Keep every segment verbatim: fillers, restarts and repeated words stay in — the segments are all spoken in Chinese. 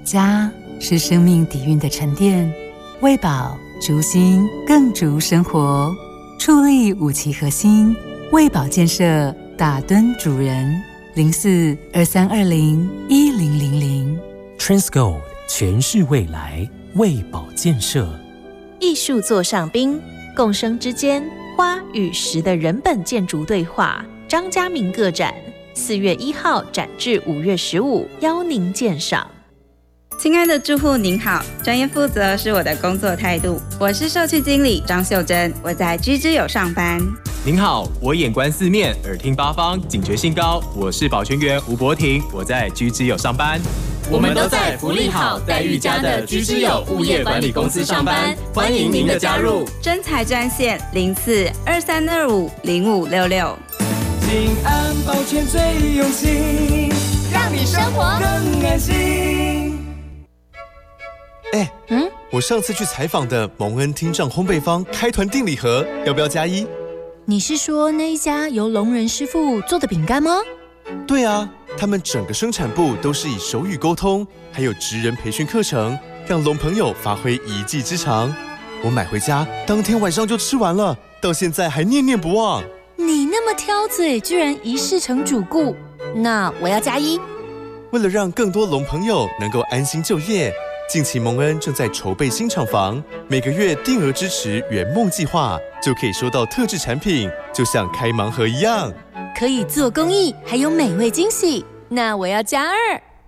家是生命底蕴的沉淀，为保逐心更逐生活，矗立五期核心，为保建设打敦主人。零四二三二零一零零零 Transgold 诠释未来，为保建设。 艺术座上宾，共生之间，花与石的人本建筑对话。张家明个展，四月一号展至五月十五，邀您鉴赏。 亲爱的住户您好，专业负责是我的工作态度。我是社区经理张秀珍，我在居之友上班。 您好，我眼观四面，耳听八方，警觉性高。我是保全员吴博廷，我在居之友上班。 我们都在福利好、待遇佳的居之友物业管理公司上班，欢迎您的加入。 征才专线零四二三二五零五六六。 金安保全最用心， 让你生活更安心。 哎，嗯，我上次去采访的蒙恩听障烘焙坊开团订礼盒，要不要加一？ 你是说那一家由聋人师傅做的饼干吗？ 对啊，他们整个生产部都是以手语沟通，还有职人培训课程，让聋朋友发挥一技之长。我买回家，当天晚上就吃完了，到现在还念念不忘。 你那么挑嘴，居然一试成主顾，那我要加一。 为了让更多聋朋友能够安心就业，近期蒙恩正在筹备新厂房，每个月定额支持圆梦计划，就可以收到特制产品，就像开盲盒一样， 可以做公益，还有美味惊喜。那我要加二。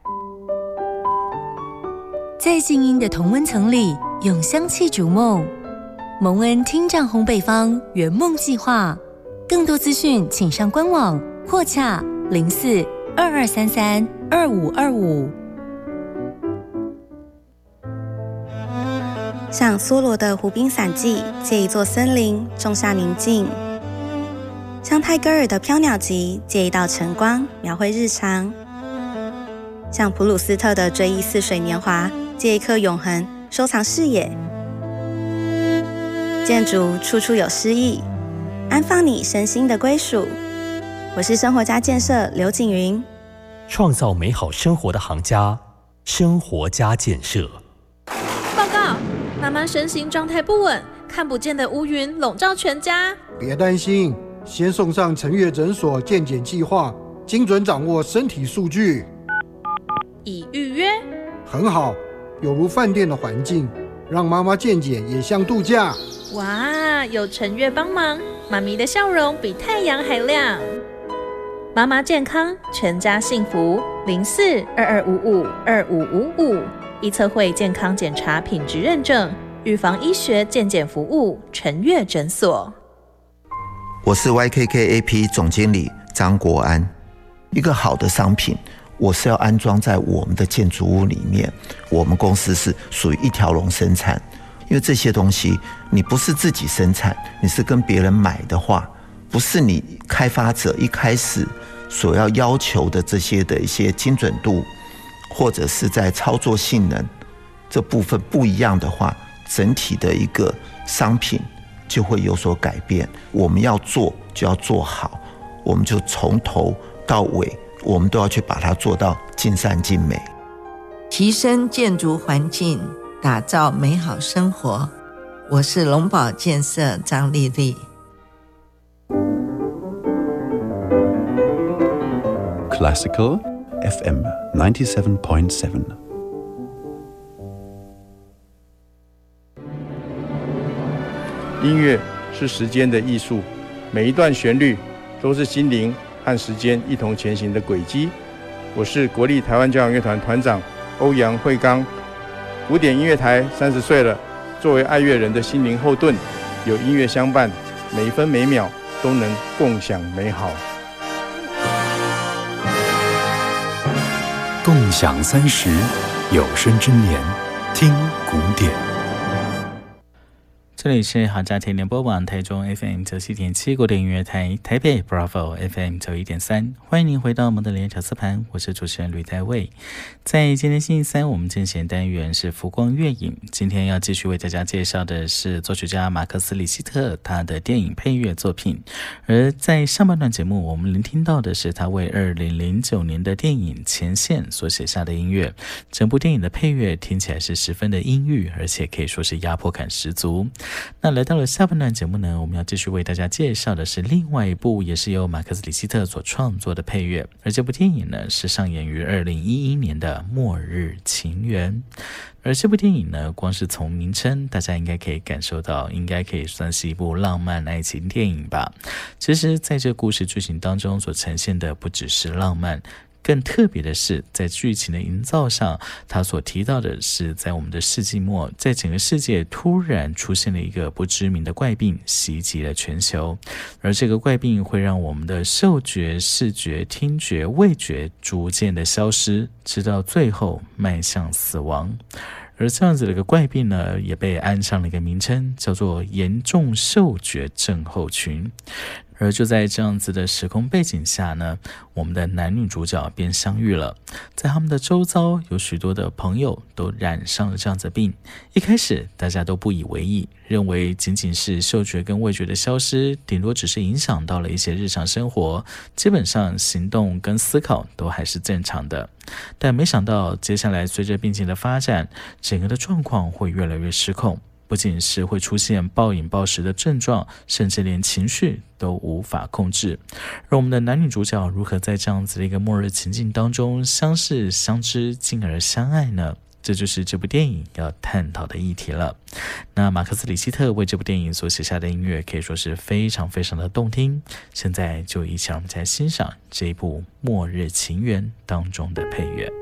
在静音的同温层里，用香气逐梦。蒙恩听障烘焙坊圆梦计划，更多资讯请上官网或洽零四二二三三二五二五。 像梭罗的湖滨散记，借一座森林种下宁静；像泰戈尔的飘鸟集，借一道晨光描绘日常；像普鲁斯特的追忆似水年华，借一颗永恒收藏视野。建筑处处有诗意，安放你身心的归属。我是生活家建设刘景云， 创造美好生活的行家，生活家建设。 报告，妈妈身形状态不稳，看不见的乌云笼罩全家。 别担心，先送上陈月诊所健检计划，精准掌握身体数据。 已预约。 很好，有如饭店的环境，让妈妈健检也像度假。 哇，有陈月帮忙，妈咪的笑容比太阳还亮。妈妈健康，全家幸福。零四二二五五二五五五，医策会健康检查品质认证，预防医学健检服务，陈月诊所。 我是 Y K K A P 总经理张国安。一个好的商品，我是要安装在我们的建筑物里面。我们公司是属于一条龙生产，因为这些东西你不是自己生产，你是跟别人买的话，不是你开发者一开始所要要求的这些的一些精准度，或者是在操作性能这部分不一样的话，整体的一个商品就会有所改变。我们要做就要做好，我们就从头到尾我们都要去把它做到尽善尽美， 提升建筑环境，打造美好生活。我是龙宝建设张丽丽。 Classical F M ninety-seven point seven。 音乐是时间的艺术，每一段旋律都是心灵和时间一同前行的轨迹。我是国立台湾交响乐团团长欧阳惠刚。古典音乐台三十岁了，作为爱乐人的心灵后盾，有音乐相伴，每一分每秒都能共享美好。 共享三十有生之年，听古典。 这里是好家庭联播网台中 F M 九七点七国立音乐台，台北 Bravo F M 九一点三，欢迎您回到蒙德连调色盘，我是主持人吕代卫。在今天星期三，我们进行单元是浮光月影，今天要继续为大家介绍的是作曲家马克思李希特他的电影配乐作品。而在上半段节目，我们聆听到的是他为二零零九年的电影《前线》所写下的音乐。整部电影的配乐听起来是十分的阴郁，而且可以说是压迫感十足。那来到了下半段节目呢，我们要继续为大家介绍的是另外一部也是由马克思李希特所创作的配乐，而这部电影呢是上演于二零一一年的《末日情缘》。而这部电影呢，光是从名称大家应该可以感受到，应该可以算是一部浪漫爱情电影吧。其实在这故事剧情当中所呈现的不只是浪漫，更特别的是，在剧情的营造上，他所提到的是，在我们的世纪末，在整个世界突然出现了一个不知名的怪病，袭击了全球，而这个怪病会让我们的嗅觉、视觉、听觉、味觉逐渐的消失，直到最后迈向死亡。而这样子的一个怪病呢，也被安上了一个名称，叫做严重嗅觉症候群。而就在这样子的时空背景下呢，我们的男女主角便相遇了。在他们的周遭有许多的朋友都染上了这样子的病。一开始大家都不以为意，认为仅仅是嗅觉跟味觉的消失，顶多只是影响到了一些日常生活，基本上行动跟思考都还是正常的。但没想到接下来随着病情的发展，整个的状况会越来越失控，不仅是会出现暴饮暴食的症状，甚至连情绪都无法控制。而我们的男女主角如何在这样子的一个末日情境当中相识相知，进而相爱呢？这就是这部电影要探讨的议题了。那马克思李希特为这部电影所写下的音乐可以说是非常非常的动听，现在就一起让我们再欣赏这一部《末日情缘》当中的配乐。